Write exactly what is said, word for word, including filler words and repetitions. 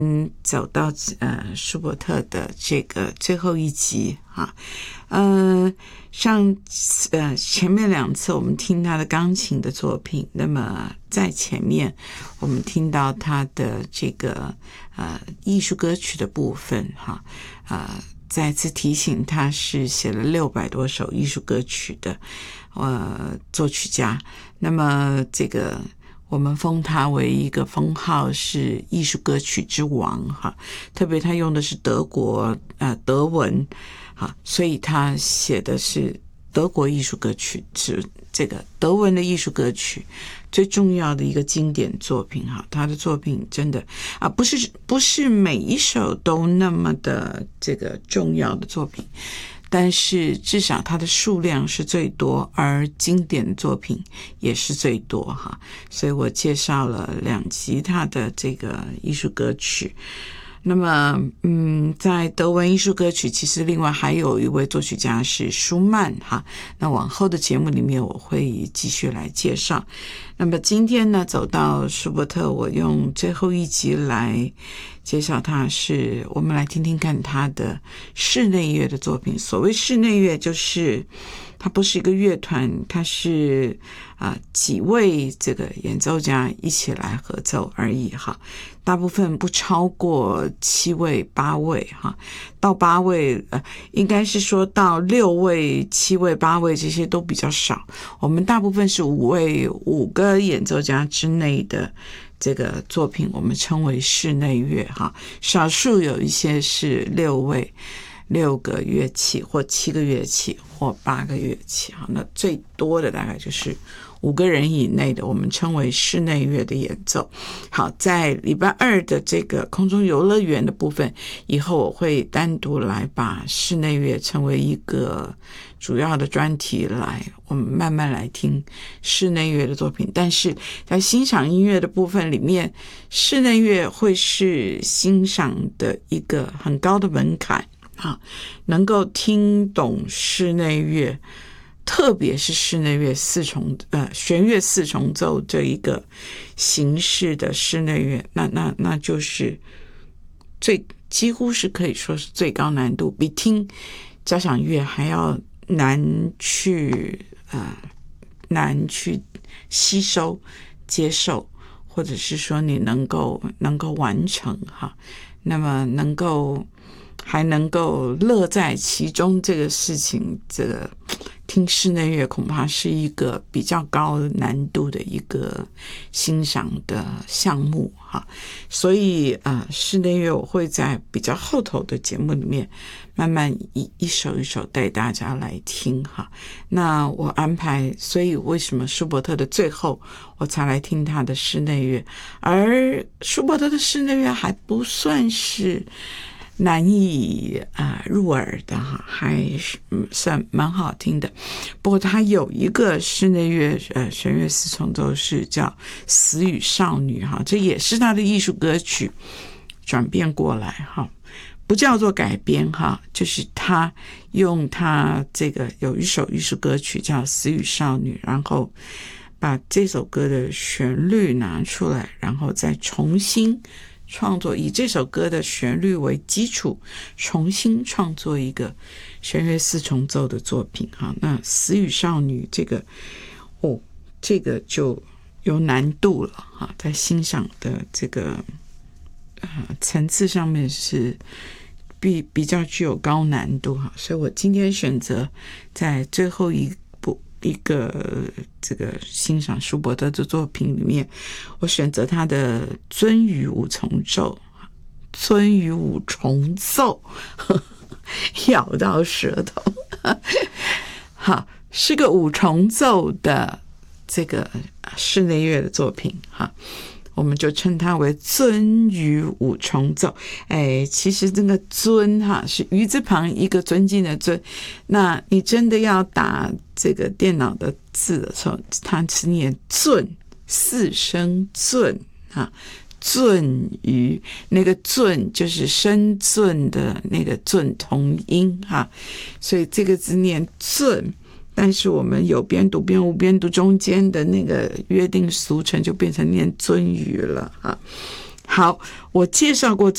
嗯，走到呃舒伯特的这个最后一集哈，呃，上呃前面两次我们听他的钢琴的作品，那么在前面我们听到他的这个呃艺术歌曲的部分哈，呃，再次提醒他是写了六百多首艺术歌曲的呃作曲家，那么这个。我们封他为一个封号是艺术歌曲之王哈，特别他用的是德国呃德文哈，所以他写的是德国艺术歌曲，是这个德文的艺术歌曲最重要的一个经典作品哈。他的作品真的啊，不是不是每一首都那么的这个重要的作品。但是至少它的数量是最多，而经典的作品也是最多哈。所以我介绍了两集他的这个艺术歌曲。那么嗯，在德文艺术歌曲其实另外还有一位作曲家是舒曼哈，那往后的节目里面我会继续来介绍。那么今天呢走到舒伯特，我用最后一集来介绍他，是我们来听听看他的室内乐的作品。所谓室内乐就是它不是一个乐团，它是啊、呃、几位这个演奏家一起来合奏而已哈，大部分不超过七位八位哈，到八位呃应该是说到六位七位八位这些都比较少，我们大部分是五位五个演奏家之内的这个作品我们称为室内乐哈，少数有一些是六位六个乐器或七个乐器或八个乐器哈，那最多的大概就是五个人以内的我们称为室内乐的演奏。好，在礼拜二的这个空中游乐园的部分，以后我会单独来把室内乐成为一个主要的专题来，我们慢慢来听室内乐的作品。但是在欣赏音乐的部分里面，室内乐会是欣赏的一个很高的门槛啊，能够听懂室内乐，特别是室内乐四重呃弦乐四重奏这一个形式的室内乐，那那那就是最几乎是可以说是最高难度，比听交响乐还要难去呃难去吸收接受，或者是说你能够能够完成哈，那么能够还能够乐在其中，这个事情这个听室内乐恐怕是一个比较高难度的一个欣赏的项目哈，所以呃，室内乐我会在比较后头的节目里面慢慢一一首一首带大家来听哈。那我安排，所以为什么舒伯特的最后我才来听他的室内乐，而舒伯特的室内乐还不算是难以啊、呃、入耳的哈，还是、嗯、算蛮好听的。不过它有一个室内乐呃弦乐四重奏是叫《死与少女》哈，这也是他的艺术歌曲转变过来哈，不叫做改编哈，就是他用他这个有一首艺术歌曲叫《死与少女》，然后把这首歌的旋律拿出来，然后再重新创作，以这首歌的旋律为基础，重新创作一个弦乐四重奏的作品哈。那死与少女这个哦，这个就有难度了哈，在欣赏的这个呃层次上面是比比较具有高难度哈，所以我今天选择在最后一部一个这个欣赏舒伯特的作品里面，我选择他的鳟鱼五重奏，鳟鱼五重奏，呵呵咬到舌头，好，是个五重奏的这个室内乐的作品哈。我们就称它为鳟鱼五重奏。哎，其实这个尊哈是鱼字旁一个尊敬的尊，那你真的要打这个电脑的字的时候，它是念尊，四声尊啊，鳟鱼，那个尊就是深圳的那个尊同音哈，所以这个字念尊。但是我们有边读边无边读中间的那个约定俗成就变成念鳟鱼了哈。好，我介绍过